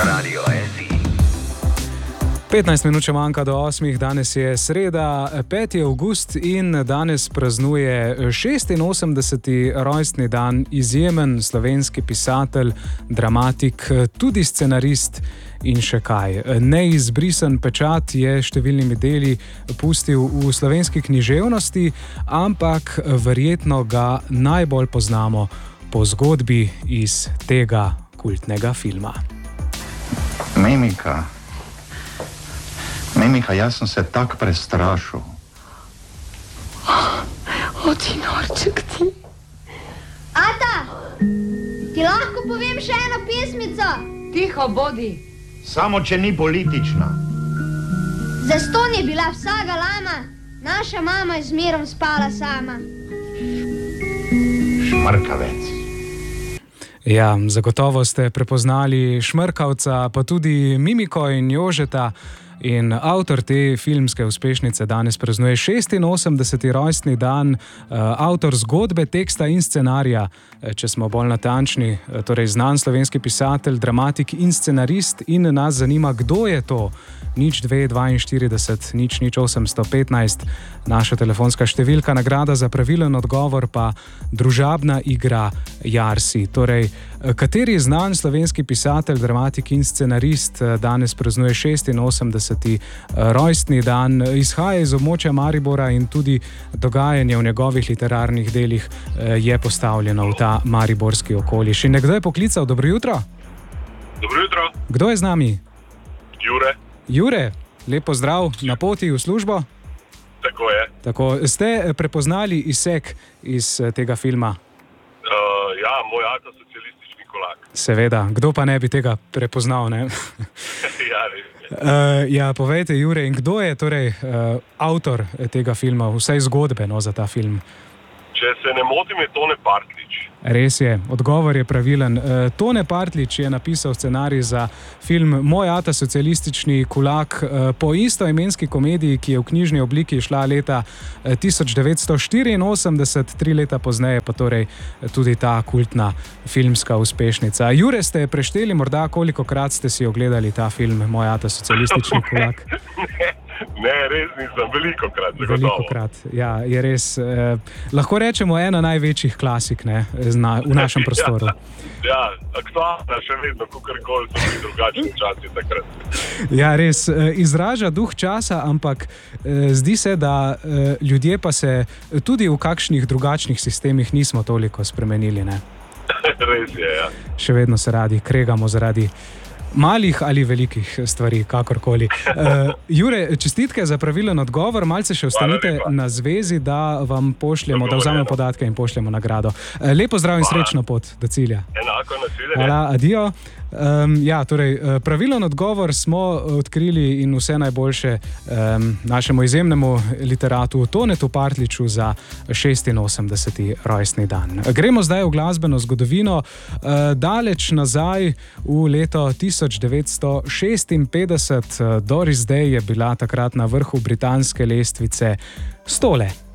Radio SI. 15 minut še manjka do 8, danes je sreda, 5. avgust in danes praznuje 86. rojstni dan izjemen slovenski pisatelj, dramatik, tudi scenarist in še kaj. Neizbrisen pečat je številnimi deli pustil v slovenski književnosti, ampak verjetno ga najbolj poznamo po zgodbi iz tega kultnega filma. Mimika, jaz sem se tak prestrašil. O, ti norček ti. Ata, ti lahko povem še eno pesmico? Tiho bodi. Samo, če ni politična. Zastonj je bila vsaka lama, naša mama je zmerom spala sama. Šmrkavec. Ja, zagotovo ste prepoznali Šmrkavca, pa tudi Mimiko in Jožeta. In avtor te filmske uspešnice danes praznuje 86. rojstni dan, avtor zgodbe, teksta in scenarija, če smo bolj natančni, torej znan slovenski pisatelj, dramatik in scenarist, in nas zanima, kdo je to. 0242 00815, naša telefonska številka, nagrada za pravilen odgovor pa družabna igra Jarsi. Torej, kateri znan slovenski pisatelj, dramatik in scenarist danes praznuje 86. rojstni dan, izhaja iz območja Maribora in tudi dogajanje v njegovih literarnih delih je postavljeno v ta mariborski okoliš. In nekdo je poklical, dobro jutro. Dobro jutro. Kdo je z nami? Jure. Jure, lepo zdrav, na poti v službo? Tako je. Tako, ste prepoznali izsek iz tega filma? Ja, moj ata socialistični kulak. Seveda, kdo pa ne bi tega prepoznal, ne? Ja, res je. Ja, povejte, Jure, in kdo je torej avtor tega filma, vsaj zgodbe za ta film? Če se ne motim, je Tone Partlič. Res je, odgovor je pravilen. Tone Partlič je napisal scenarij za film Moj ata socialistični kulak po istoimenski komediji, ki je v knjižni obliki šla leta 1984, 3 leta pozneje pa torej tudi ta kultna filmska uspešnica. Jure, ste prešteli morda, kolikokrat ste si ogledali ta film Moj ata socialistični kulak? Ne, res nisem, velikokrat. Velikokrat, ja, je res. Lahko rečemo ena največjih klasik, ne, v našem prostoru. Ja, aktualna še vedno, kakorkoli so bili drugačni časi takrat. Ja, res, izraža duh časa, ampak zdi se, da ljudje pa se tudi v kakšnih drugačnih sistemih nismo toliko spremenili, ne. Res je, ja. Še vedno se radi kregamo zaradi malih ali velikih stvari, kakorkoli. Jure, čestitke za pravilen odgovor, malce še ostanite na zvezi, da vam pošljemo, da vzamemo podatke in pošljemo nagrado. Lepo zdrav in srečno pot do cilja. Enako, nasvidenje. Hvala, adijo. Ja, torej, pravilen odgovor smo odkrili in vse najboljše našemu izjemnemu literatu Tonetu Partliču za 86. rojstni dan. Gremo zdaj v glasbeno zgodovino, daleč nazaj v leto 1956. Doris Day je bila takrat na vrhu britanske lestvice 100.